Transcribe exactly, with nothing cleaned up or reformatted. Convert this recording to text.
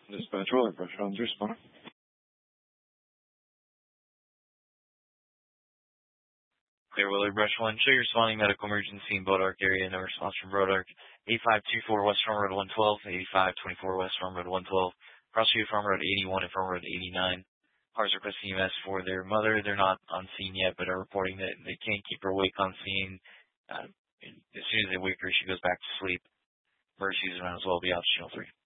Dispatch Roller Pressure on respond. Clear Willow Brush one, show your responding medical emergency in Bodark area. No response from Bodark. eighty-five twenty-four West Farm Road one twelve, eighty-five twenty-four West Farm Road one twelve, Crossview Farm Road eighty-one and Farm Road eighty-nine. Cars requesting E M S for their mother. They're not on scene yet, but are reporting that they can't keep her awake on scene. Uh, as soon as they wake her, she goes back to sleep. Emergencies around as well. Be out channel three.